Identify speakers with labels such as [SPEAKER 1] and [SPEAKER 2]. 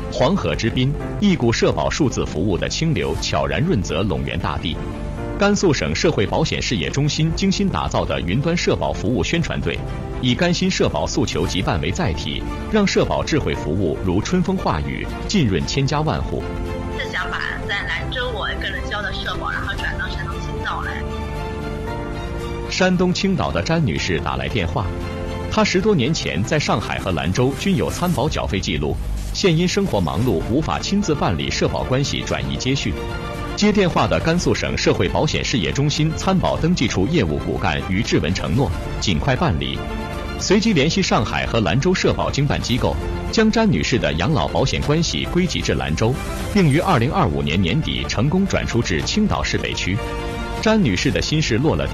[SPEAKER 1] 黄河之滨，一股社保数字服务的清流悄然润泽陇源大地。甘肃省社会保险事业中心精心打造的云端社保服务宣传队，以甘心社保诉求急办为载体，让社保智慧服务如春风化雨，浸润千家万户。
[SPEAKER 2] 是想把在兰州我一个人交的社保，然后转到山东青岛来。
[SPEAKER 1] 山东青岛的詹女士打来电话，她10多年前在上海和兰州均有参保缴费记录，现因生活忙碌无法亲自办理社保关系转移接续。接电话的甘肃省社会保险事业中心参保登记处业务骨干于志文承诺尽快办理，随即联系上海和兰州社保经办机构，将詹女士的养老保险关系归集至兰州，并于2025年年底成功转出至青岛市北区。詹女士的心事落了地。